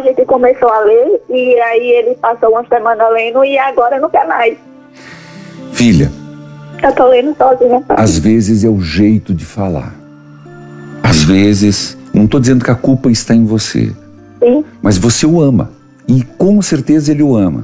gente começou a ler e aí ele passou uma semana lendo e agora não quer mais. Filha, Eu tô lendo sozinha. Sabe? às vezes é o jeito de falar. Às vezes, não estou dizendo que a culpa está em você, Sim, mas você o ama. E com certeza ele o ama.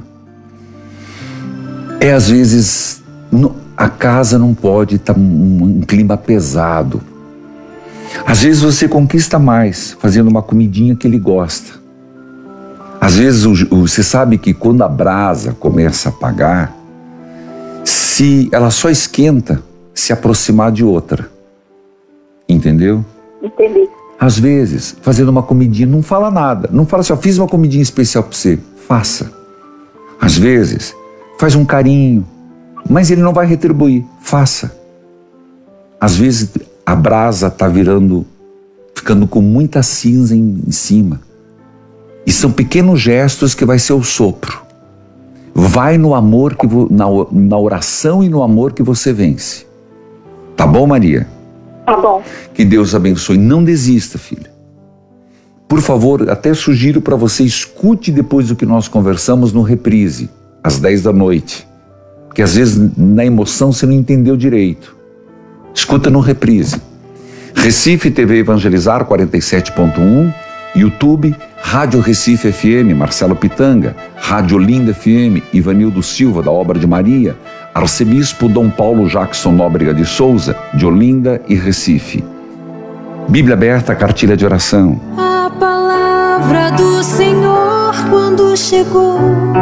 Às vezes, a casa não pode estar um clima pesado. Às vezes você conquista mais fazendo uma comidinha que ele gosta. Às vezes você sabe que quando a brasa começa a apagar, se ela só esquenta se aproximar de outra. Entendeu? entendi. Às vezes, fazendo uma comidinha, não fala nada. Não fala assim, ó, fiz uma comidinha especial para você. Faça. Às vezes, faz um carinho, mas ele não vai retribuir. Faça. Às vezes, a brasa está ficando com muita cinza em cima. E são pequenos gestos que vai ser o sopro. Vai no amor, na oração e no amor que você vence. Tá bom, Maria? Tá bom. Que Deus abençoe. Não desista, filha. Por favor, até sugiro para você, escute depois do que nós conversamos no reprise, às 10 da noite. Porque às vezes, na emoção, você não entendeu direito. Escuta no reprise. Recife TV Evangelizar 47.1, YouTube, Rádio Recife FM, Marcelo Pitanga, Rádio Olinda FM, Ivanildo Silva, da Obra de Maria, Arcebispo Dom Paulo Jackson Nóbrega de Souza, de Olinda e Recife. Bíblia aberta, cartilha de oração. A palavra do Senhor quando chegou,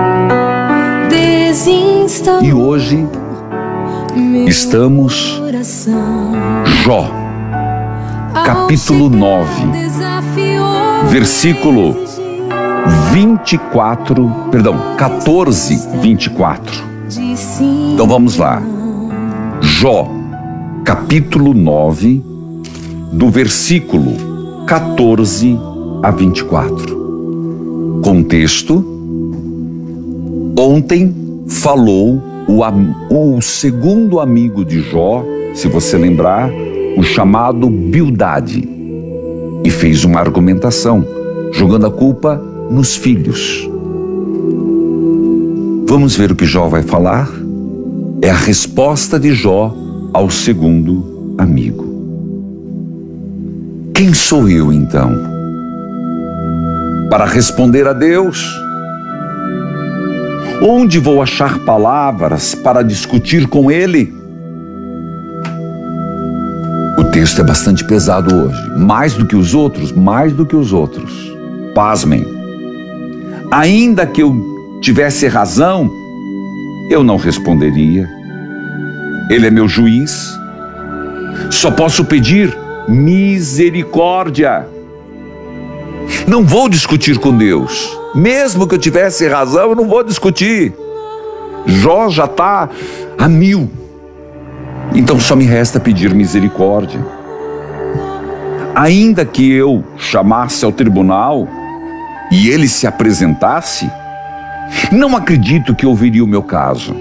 desinstalou. E hoje estamos Jó, capítulo 9, versículo 14, 24. Então vamos lá. Jó, capítulo 9, do versículo 14 a 24. Contexto: ontem falou o segundo amigo de Jó, se você lembrar, o chamado Bildade, e fez uma argumentação, jogando a culpa nos filhos. Vamos ver o que Jó vai falar? É a resposta de Jó ao segundo amigo. Quem sou eu, então, para responder a Deus? Onde vou achar palavras para discutir com Ele? O texto é bastante pesado hoje, mais do que os outros. Pasmem. Ainda que eu tivesse razão, eu não responderia. Ele é meu juiz. Só posso pedir misericórdia. Não vou discutir com Deus. Mesmo que eu tivesse razão, eu não vou discutir. Jó já está a 1000. Então só me resta pedir misericórdia. Ainda que eu chamasse ao tribunal e ele se apresentasse, não acredito que ouviria o meu caso.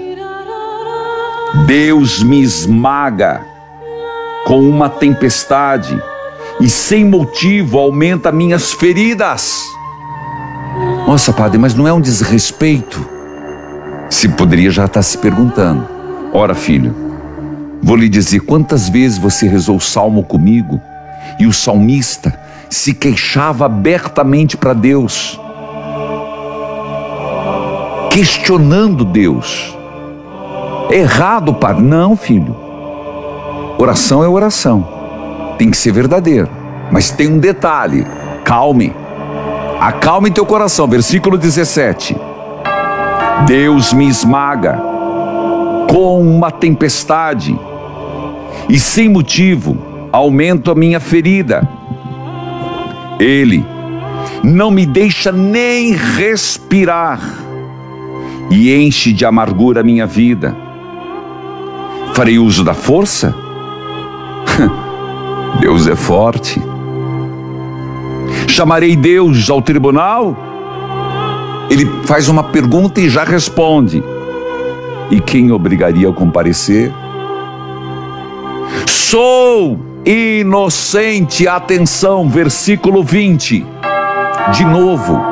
Deus me esmaga com uma tempestade e sem motivo aumenta minhas feridas. Nossa, padre, mas não é um desrespeito? Se poderia já estar se perguntando. Ora, filho, vou lhe dizer quantas vezes você rezou o salmo comigo e o salmista se queixava abertamente para Deus, questionando Deus. É errado, padre? Não, filho. Oração é oração. Tem que ser verdadeiro. Mas tem um detalhe. Calme. Acalme teu coração. Versículo 17. Deus me esmaga com uma tempestade e sem motivo aumento a minha ferida. Ele não me deixa nem respirar e enche de amargura a minha vida. Farei uso da força? Deus é forte. Chamarei Deus ao tribunal? Ele faz uma pergunta e já responde. E quem obrigaria a comparecer? Sou inocente. Atenção, versículo 20. De novo.